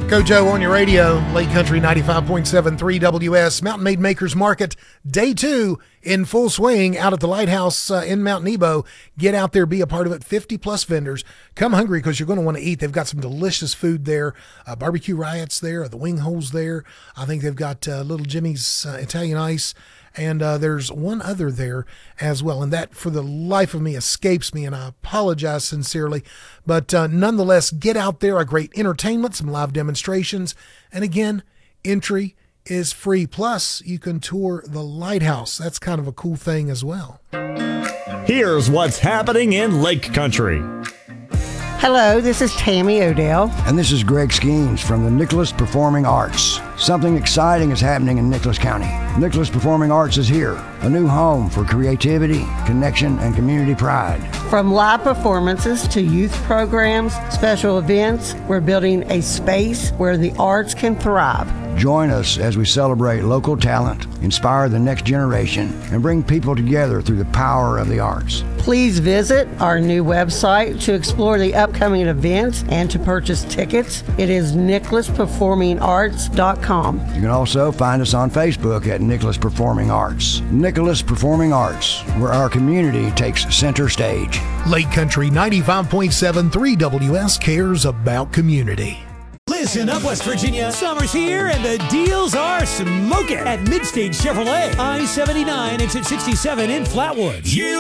Kojo on your radio, Lake Country 95.73 WS, Mountain Made Makers Market, day 2 in full swing out at the Lighthouse in Mount Nebo. Get out there, be a part of it. 50 plus vendors. Come hungry because you're going to want to eat. They've got some delicious food there. Barbecue Riots there, the Wing Holes there. I think they've got Little Jimmy's Italian Ice. And there's one other there as well. And that, for the life of me, escapes me, and I apologize sincerely. But nonetheless, get out there. A great entertainment, some live demonstrations. And again, entry is free. Plus, you can tour the Lighthouse. That's kind of a cool thing as well. Here's what's happening in Lake Country. Hello, this is Tammy Odell. And this is Greg Skeens from the Nicholas Performing Arts. Something exciting is happening in Nicholas County. Nicholas Performing Arts is here, a new home for creativity, connection, and community pride. From live performances to youth programs, special events, we're building a space where the arts can thrive. Join us as we celebrate local talent, inspire the next generation, and bring people together through the power of the arts. Please visit our new website to explore the upcoming events and to purchase tickets. It is nicholasperformingarts.com. You can also find us on Facebook at Nicholas Performing Arts. Nicholas Performing Arts, where our community takes center stage. Lake Country 95.73 WS cares about community. Listen up, West Virginia. Summer's here and the deals are smoking at Midstage Chevrolet, I-79, exit 67 in Flatwoods.